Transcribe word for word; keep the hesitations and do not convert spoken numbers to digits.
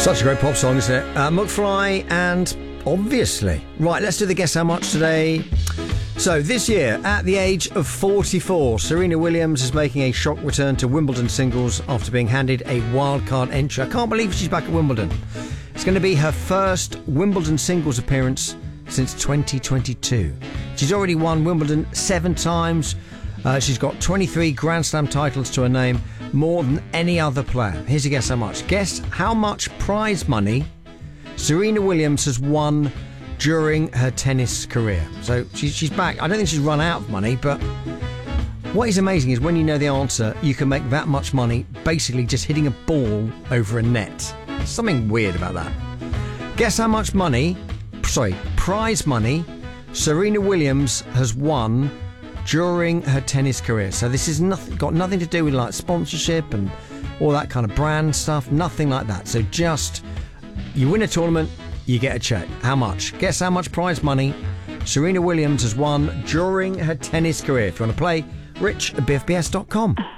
Such a great pop song, isn't it? Uh, McFly and Obviously. Right, let's do the Guess How Much today. So this year, at the age of forty-four, Serena Williams is making a shock return to Wimbledon singles after being handed a wildcard entry. I can't believe she's back at Wimbledon. It's going to be her first Wimbledon singles appearance since twenty twenty-two. She's already won Wimbledon seven times. Uh, she's got twenty-three Grand Slam titles to her name, more than any other player. Here's a guess how much. Guess how much prize money Serena Williams has won during her tennis career. So she's, she's back. I don't think she's run out of money, but what is amazing is when you know the answer, you can make that much money basically just hitting a ball over a net. Something weird about that. Guess how much money, sorry, prize money Serena Williams has won during her tennis career. So this is nothing, got nothing to do with like sponsorship and all that kind of brand stuff. Nothing like that. So just you win a tournament, you get a check. How much? Guess how much prize money Serena Williams has won during her tennis career. If you want to play, rich at b f b s dot com.